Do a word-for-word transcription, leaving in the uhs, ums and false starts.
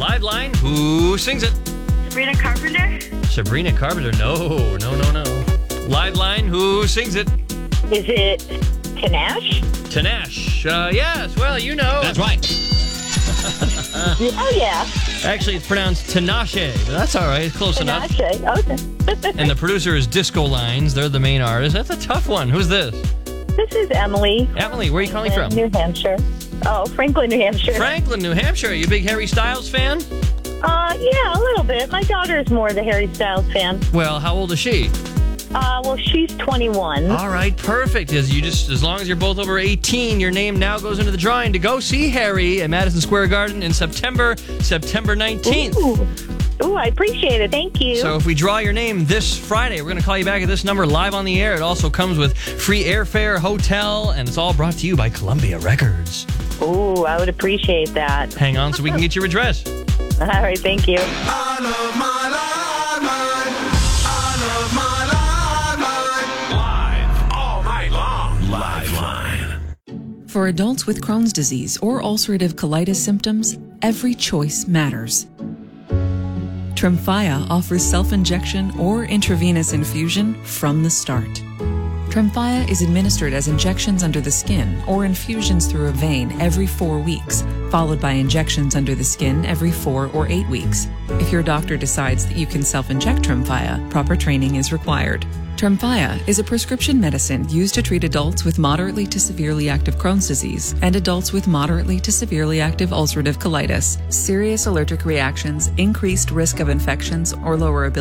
Live line, who sings it? Sabrina Carpenter? Sabrina Carpenter. No, no, no, no. Live line, who sings it? Is it Tanash? Tanash. Uh, yes, well, you know. That's right. Oh, yeah. Actually, it's pronounced Tinashe, but that's all right. It's close enough. Tinashe, okay. And the producer is Disco Lines. They're the main artist. That's a tough one. Who's this? This is Emily. Emily, where are you calling in from? New Hampshire. Oh, Franklin, New Hampshire. Franklin, New Hampshire. Are you a big Harry Styles fan? Uh, yeah, a little bit. My daughter is more the Harry Styles fan. Well, how old is she? Uh, well, she's twenty-one. All right, perfect. As you just, as long as you're both over eighteen, your name now goes into the drawing to go see Harry at Madison Square Garden in September, September nineteenth. Ooh. Ooh, I appreciate it. Thank you. So if we draw your name this Friday, we're going to call you back at this number live on the air. It also comes with free airfare, hotel, and it's all brought to you by Columbia Records. Ooh, I would appreciate that. Hang on so we can get your address. All right, thank you. I love my lifeline. I love my lifeline. Live all night long. Lifeline. For adults with Crohn's disease or ulcerative colitis symptoms, every choice matters. Tremfya offers self-injection or intravenous infusion from the start. Tremfya is administered as injections under the skin or infusions through a vein every four weeks, followed by injections under the skin every four or eight weeks. If your doctor decides that you can self-inject Tremfya, proper training is required. Tremfya is a prescription medicine used to treat adults with moderately to severely active Crohn's disease and adults with moderately to severely active ulcerative colitis. Serious allergic reactions, increased risk of infections, or lower ability